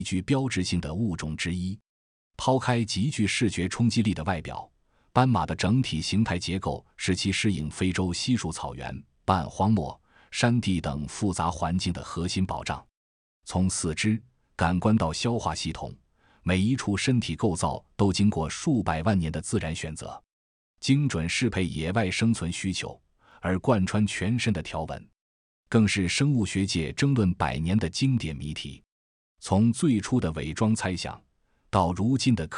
具标志性的物种之一。抛开极具视觉冲击力的外表，斑马的整体形态结构是其适应非洲稀树草原、半荒漠、山地等复杂环境的核心保障。从四肢、感官到消化系统，每一处身体构造都经过数百万年的自然选择，精准适配野外生存需求，而贯穿全身的条纹，更是生物学界争论100年的经典谜题。从最初的伪装猜想，到如今的